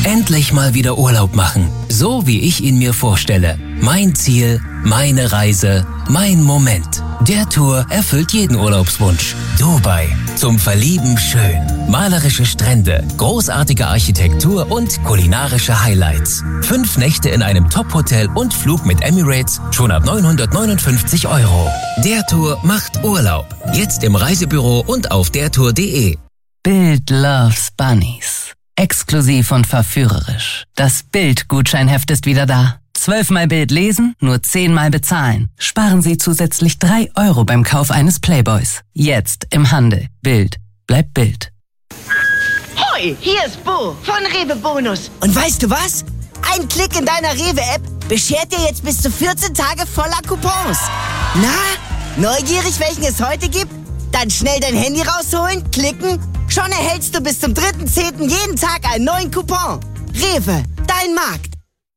Endlich mal wieder Urlaub machen, so wie ich ihn mir vorstelle. Mein Ziel, meine Reise, mein Moment. Der Tour erfüllt jeden Urlaubswunsch. Dubai, zum Verlieben schön. Malerische Strände, großartige Architektur und kulinarische Highlights. 5 Nächte in einem Top-Hotel und Flug mit Emirates schon ab 959 €. Der Tour macht Urlaub. Jetzt im Reisebüro und auf dertour.de. Bild loves Bunnies. Exklusiv und verführerisch. Das Bild-Gutscheinheft ist wieder da. 12-mal Bild lesen, nur 10-mal bezahlen. Sparen Sie zusätzlich 3 € beim Kauf eines Playboys. Jetzt im Handel. Bild bleibt Bild. Hoi, hier ist Bo von Rewe Bonus. Und weißt du was? Ein Klick in deiner Rewe-App beschert dir jetzt bis zu 14 Tage voller Coupons. Na, neugierig, welchen es heute gibt? Dann schnell dein Handy rausholen, klicken. Schon erhältst du bis zum 3.10. jeden Tag einen neuen Coupon. Rewe, dein Markt.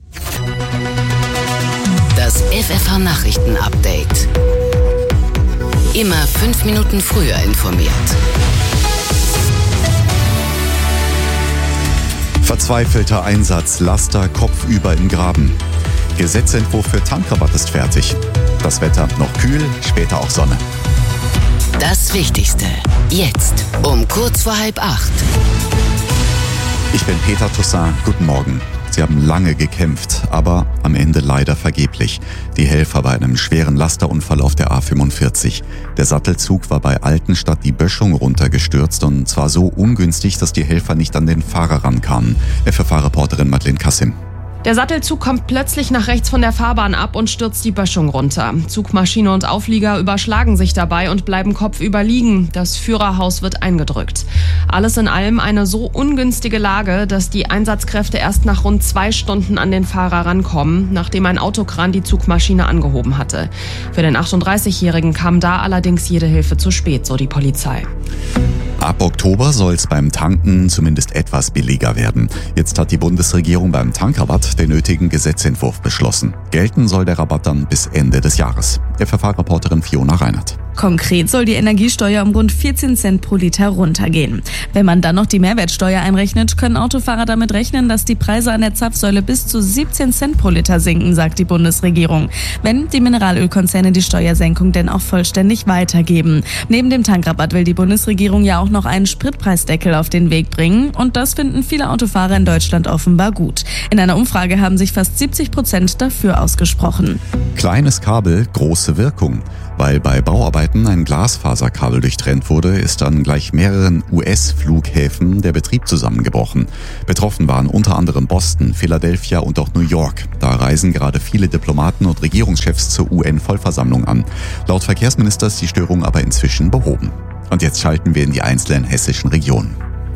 Das FFH-Nachrichten-Update. Immer 5 Minuten früher informiert. Verzweifelter Einsatz, Laster kopfüber im Graben. Gesetzentwurf für Tankrabatt ist fertig. Das Wetter noch kühl, später auch Sonne. Das Wichtigste. Jetzt um kurz vor 7:30. Ich bin Peter Toussaint. Guten Morgen. Sie haben lange gekämpft, aber am Ende leider vergeblich. Die Helfer bei einem schweren Lasterunfall auf der A45. Der Sattelzug war bei Altenstadt die Böschung runtergestürzt und zwar so ungünstig, dass die Helfer nicht an den Fahrer rankamen. FFH-Reporterin Madeleine Kassim. Der Sattelzug kommt plötzlich nach rechts von der Fahrbahn ab und stürzt die Böschung runter. Zugmaschine und Auflieger überschlagen sich dabei und bleiben kopfüber liegen. Das Führerhaus wird eingedrückt. Alles in allem eine so ungünstige Lage, dass die Einsatzkräfte erst nach rund 2 Stunden an den Fahrer rankommen, nachdem ein Autokran die Zugmaschine angehoben hatte. Für den 38-Jährigen kam da allerdings jede Hilfe zu spät, so die Polizei. Ab Oktober soll es beim Tanken zumindest etwas billiger werden. Jetzt hat die Bundesregierung beim Tankrabatt den nötigen Gesetzentwurf beschlossen. Gelten soll der Rabatt dann bis Ende des Jahres. FFH-Reporterin Fiona Reinhardt. Konkret soll die Energiesteuer um rund 14 Cent pro Liter runtergehen. Wenn man dann noch die Mehrwertsteuer einrechnet, können Autofahrer damit rechnen, dass die Preise an der Zapfsäule bis zu 17 Cent pro Liter sinken, sagt die Bundesregierung. Wenn die Mineralölkonzerne die Steuersenkung denn auch vollständig weitergeben. Neben dem Tankrabatt will die Bundesregierung ja auch noch einen Spritpreisdeckel auf den Weg bringen. Und das finden viele Autofahrer in Deutschland offenbar gut. In einer Umfrage haben sich fast 70% dafür ausgesprochen. Kleines Kabel, große Wirkung. Weil bei Bauarbeiten ein Glasfaserkabel durchtrennt wurde, ist an gleich mehreren US-Flughäfen der Betrieb zusammengebrochen. Betroffen waren unter anderem Boston, Philadelphia und auch New York. Da reisen gerade viele Diplomaten und Regierungschefs zur UN-Vollversammlung an. Laut Verkehrsminister ist die Störung aber inzwischen behoben. Und jetzt schalten wir in die einzelnen hessischen Regionen.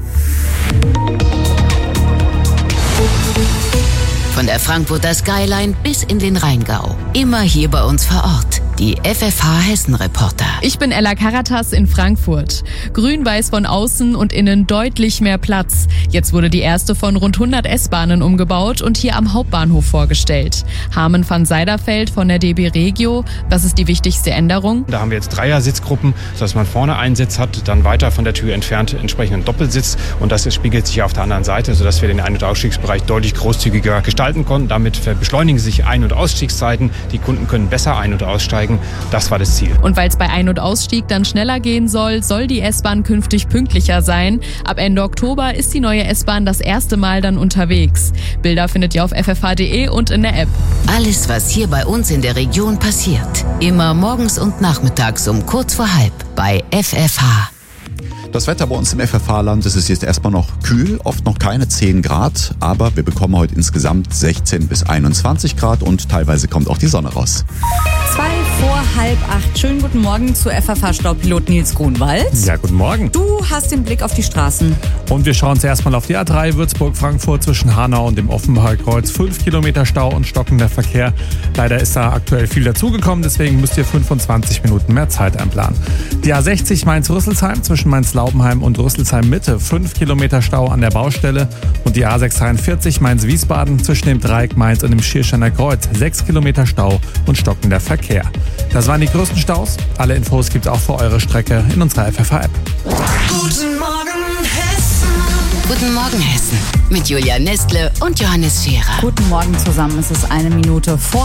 Von der Frankfurter Skyline bis in den Rheingau. Immer hier bei uns vor Ort. Die FFH Hessen-Reporter. Ich bin Ella Karatas in Frankfurt. Grün-weiß von außen und innen deutlich mehr Platz. Jetzt wurde die erste von rund 100 S-Bahnen umgebaut und hier am Hauptbahnhof vorgestellt. Harmen van Seiderfeld von der DB Regio. Was ist die wichtigste Änderung? Da haben wir jetzt Dreier-Sitzgruppen, sodass man vorne einen Sitz hat, dann weiter von der Tür entfernt entsprechenden Doppelsitz. Und das spiegelt sich auf der anderen Seite, sodass wir den Ein- und Ausstiegsbereich deutlich großzügiger gestalten konnten. Damit beschleunigen sich Ein- und Ausstiegszeiten. Die Kunden können besser ein- und aussteigen. Das war das Ziel. Und weil es bei Ein- und Ausstieg dann schneller gehen soll die S-Bahn künftig pünktlicher sein. Ab Ende Oktober ist die neue S-Bahn das erste Mal dann unterwegs. Bilder findet ihr auf ffh.de und in der App. Alles, was hier bei uns in der Region passiert. Immer morgens und nachmittags um kurz vor 7:30 bei FFH. Das Wetter bei uns im FFH-Land, es ist jetzt erstmal noch kühl, oft noch keine 10 Grad, aber wir bekommen heute insgesamt 16 bis 21 Grad und teilweise kommt auch die Sonne raus. 7:02. Schönen guten Morgen zu FFH-Staupilot Nils Grunwald. Ja, guten Morgen. Du hast den Blick auf die Straßen. Und wir schauen zuerst mal auf die A3 Würzburg-Frankfurt zwischen Hanau und dem Offenbacher Kreuz. 5 Kilometer Stau und stockender Verkehr. Leider ist da aktuell viel dazugekommen, deswegen müsst ihr 25 Minuten mehr Zeit einplanen. Die A60 Mainz-Rüsselsheim zwischen Mainz-Laubenheim und Rüsselsheim-Mitte. 5 Kilometer Stau an der Baustelle. Und die A643 Mainz-Wiesbaden zwischen dem Dreieck Mainz und dem Schiersteiner Kreuz. 6 Kilometer Stau und stockender Verkehr. Das waren die größten Staus. Alle Infos gibt's auch für eure Strecke in unserer FFH-App. Guten Morgen, Hessen. Guten Morgen, Hessen. mit Julia Nestle und Johannes Scherer. Guten Morgen zusammen. Es ist 1 Minute vor